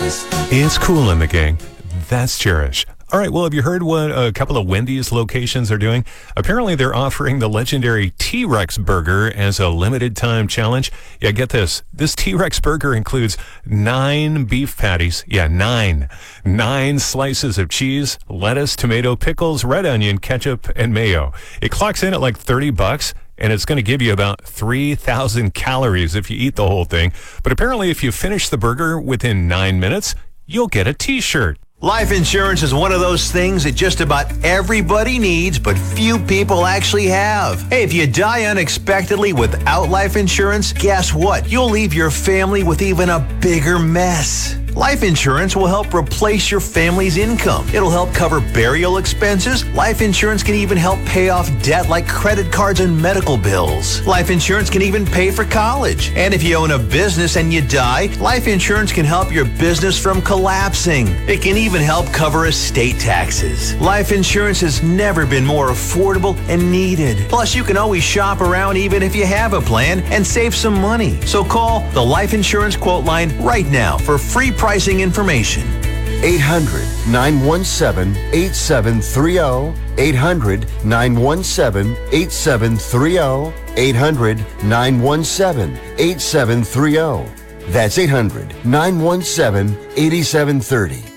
It's cool in the gang. That's Cherish. All right, well, have you heard what a couple of Wendy's locations are doing? Apparently, they're offering the legendary T-Rex burger as a limited time challenge. Yeah, get this. This T-Rex burger includes 9 beef patties. Yeah, 9. 9 slices of cheese, lettuce, tomato, pickles, red onion, ketchup, and mayo. It clocks in at like $30, and it's going to give you about 3,000 calories if you eat the whole thing. But apparently, if you finish the burger within 9 minutes, you'll get a T-shirt. Life insurance is one of those things that just about everybody needs, but few people actually have. Hey, if you die unexpectedly without life insurance, guess what? You'll leave your family with even a bigger mess. Life insurance will help replace your family's income. It'll help cover burial expenses. Life insurance can even help pay off debt like credit cards and medical bills. Life insurance can even pay for college. And if you own a business and you die, life insurance can help your business from collapsing. It can even help cover estate taxes. Life insurance has never been more affordable and needed. Plus, you can always shop around even if you have a plan and save some money. So call the Life Insurance Quote Line right now for free pricing information. 800-917-8730. 800-917-8730. 800-917-8730. That's 800-917-8730.